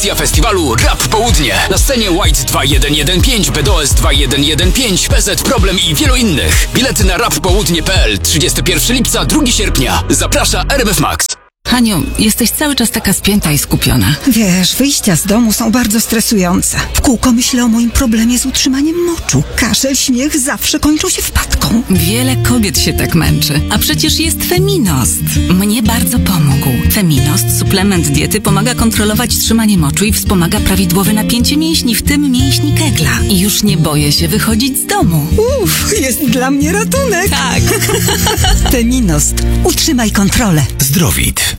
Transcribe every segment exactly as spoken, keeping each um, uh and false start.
Akcja festiwalu Rap Południe. Na scenie White dwa jeden jeden pięć, B D O S dwa jeden jeden pięć, P Z Problem i wielu innych. Bilety na rap południe kropka p l trzydziestego pierwszego lipca, drugiego sierpnia. Zaprasza R M F Max. Haniu, jesteś cały czas taka spięta i skupiona. Wiesz, wyjścia z domu są bardzo stresujące. W kółko myślę o moim problemie z utrzymaniem moczu. Kaszel, śmiech zawsze kończą się wpadką. Wiele kobiet się tak męczy. A przecież jest Feminost. Mnie bardzo pomógł. Feminost, suplement diety, pomaga kontrolować trzymanie moczu i wspomaga prawidłowe napięcie mięśni, w tym mięśni kegla. I już nie boję się wychodzić z domu. Uff, jest dla mnie ratunek. Tak. Feminost. Utrzymaj kontrolę. Zdrowit.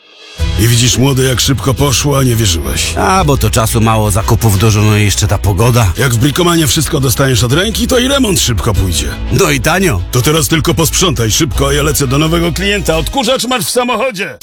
I widzisz, młody, jak szybko poszło, a nie wierzyłeś. A, bo to czasu mało, zakupów dużo, no i jeszcze ta pogoda. Jak w Bricomanie wszystko dostaniesz od ręki, to i remont szybko pójdzie. No i tanio. To teraz tylko posprzątaj szybko, a ja lecę do nowego klienta. Odkurzacz masz w samochodzie.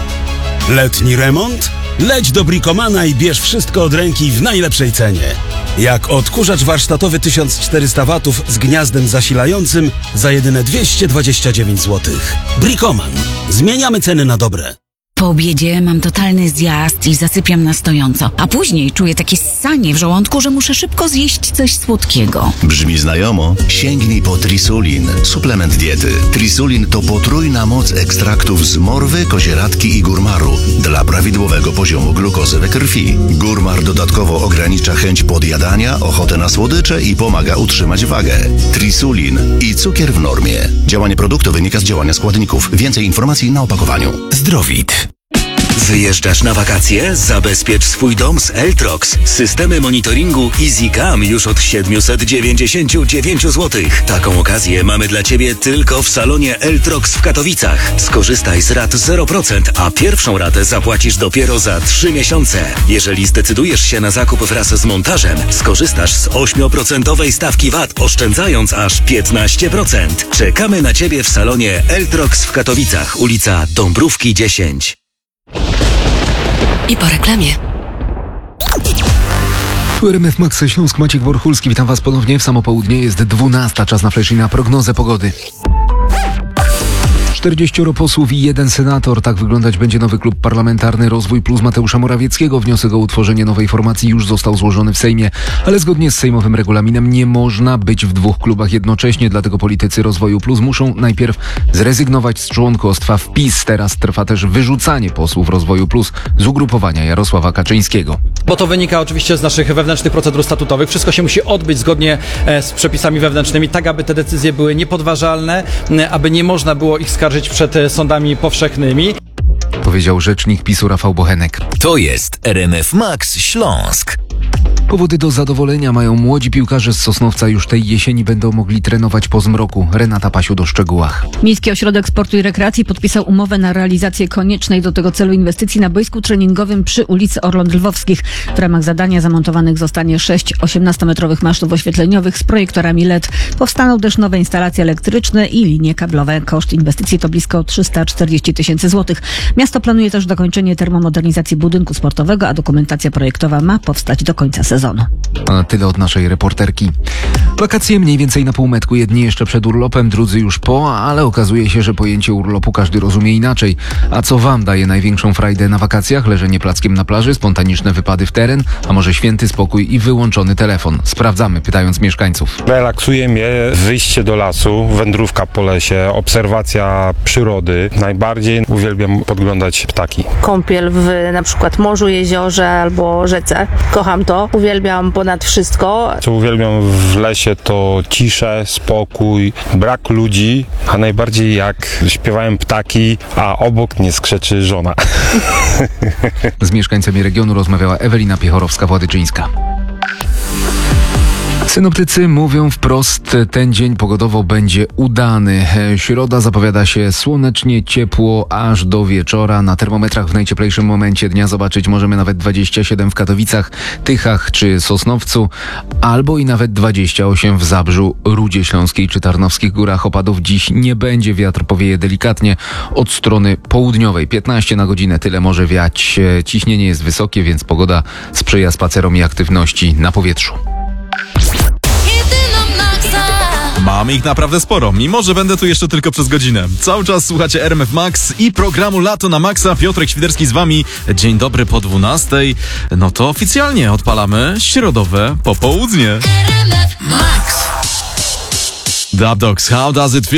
Letni remont? Leć do Bricomana i bierz wszystko od ręki w najlepszej cenie. Jak odkurzacz warsztatowy tysiąc czterysta watów z gniazdem zasilającym za jedyne dwieście dwadzieścia dziewięć złotych. Bricoman. Zmieniamy ceny na dobre. Po obiedzie mam totalny zjazd i zasypiam na stojąco, a później czuję takie ssanie w żołądku, że muszę szybko zjeść coś słodkiego. Brzmi znajomo? Sięgnij po Trisulin, suplement diety. Trisulin to potrójna moc ekstraktów z morwy, kozieradki i górmaru dla prawidłowego poziomu glukozy we krwi. Górmar dodatkowo ogranicza chęć podjadania, ochotę na słodycze i pomaga utrzymać wagę. Trisulin i cukier w normie. Działanie produktu wynika z działania składników. Więcej informacji na opakowaniu. Zdrowit. Wyjeżdżasz na wakacje? Zabezpiecz swój dom z Eltrox. Systemy monitoringu EasyCam już od siedemset dziewięćdziesiąt dziewięć złotych. Taką okazję mamy dla Ciebie tylko w salonie Eltrox w Katowicach. Skorzystaj z rat zero procent, a pierwszą ratę zapłacisz dopiero za trzy miesiące. Jeżeli zdecydujesz się na zakup wraz z montażem, skorzystasz z osiem procent stawki V A T, oszczędzając aż piętnaście procent. Czekamy na Ciebie w salonie Eltrox w Katowicach, ulica Dąbrówki dziesięć. I po reklamie. Tu R M F Max Śląsk, Maciek Worchulski. Witam Was ponownie w samo południe. Jest dwunasta, czas na flash i na prognozę pogody. czterdzieścioro posłów i jeden senator. Tak wyglądać będzie nowy klub parlamentarny Rozwój Plus Mateusza Morawieckiego. Wniosek o utworzenie nowej formacji już został złożony w Sejmie, ale zgodnie z sejmowym regulaminem nie można być w dwóch klubach jednocześnie, dlatego politycy Rozwoju Plus muszą najpierw zrezygnować z członkostwa w PiS. Teraz trwa też wyrzucanie posłów Rozwoju Plus z ugrupowania Jarosława Kaczyńskiego. Bo to wynika oczywiście z naszych wewnętrznych procedur statutowych. Wszystko się musi odbyć zgodnie z przepisami wewnętrznymi, tak aby te decyzje były niepodważalne, aby nie można było ich skarżyć przed sądami powszechnymi. Powiedział rzecznik PiSu Rafał Bochenek. To jest R M F Max Śląsk. Powody do zadowolenia mają młodzi piłkarze z Sosnowca. Już tej jesieni będą mogli trenować po zmroku. Renata Pasiu do szczegółach. Miejski Ośrodek Sportu i Rekreacji podpisał umowę na realizację koniecznej do tego celu inwestycji na boisku treningowym przy ulicy Orląt Lwowskich. W ramach zadania zamontowanych zostanie sześć osiemnastometrowych masztów oświetleniowych z projektorami L E D. Powstaną też nowe instalacje elektryczne i linie kablowe. Koszt inwestycji to blisko trzysta czterdzieści tysięcy złotych. Miasto planuje też dokończenie termomodernizacji budynku sportowego, a dokumentacja projektowa ma powstać do końca sezonu. A tyle od naszej reporterki. Wakacje mniej więcej na półmetku. Jedni jeszcze przed urlopem, drudzy już po, ale okazuje się, że pojęcie urlopu każdy rozumie inaczej. A co Wam daje największą frajdę na wakacjach? Leżenie plackiem na plaży, spontaniczne wypady w teren, a może święty spokój i wyłączony telefon? Sprawdzamy, pytając mieszkańców. Relaksuje mnie wyjście do lasu, wędrówka po lesie, obserwacja przyrody. Najbardziej uwielbiam podglądać ptaki. Kąpiel w na przykład morzu, jeziorze albo rzece. Kocham to. Uwielbiam ponad wszystko. Co uwielbiam w lesie to ciszę, spokój, brak ludzi, a najbardziej jak śpiewają ptaki, a obok nie skrzeczy żona. Z mieszkańcami regionu rozmawiała Ewelina Piechorowska-Władyczyńska. Synoptycy mówią wprost, ten dzień pogodowo będzie udany. Środa zapowiada się słonecznie, ciepło aż do wieczora. Na termometrach w najcieplejszym momencie dnia zobaczyć możemy nawet dwadzieścia siedem w Katowicach, Tychach czy Sosnowcu, albo i nawet dwadzieścia osiem w Zabrzu, Rudzie Śląskiej czy Tarnowskich Górach. Opadów dziś nie będzie, wiatr powieje delikatnie od strony południowej. piętnaście na godzinę, tyle może wiać. Ciśnienie jest wysokie, więc pogoda sprzyja spacerom i aktywności na powietrzu. Mamy ich naprawdę sporo, mimo że będę tu jeszcze tylko przez godzinę. Cały czas słuchacie R M F Max i programu Lato na Maxa. Piotrek Świderski z wami. Dzień dobry po dwunastej. No to oficjalnie odpalamy środowe popołudnie. Dub Dogs, How Does It Feel?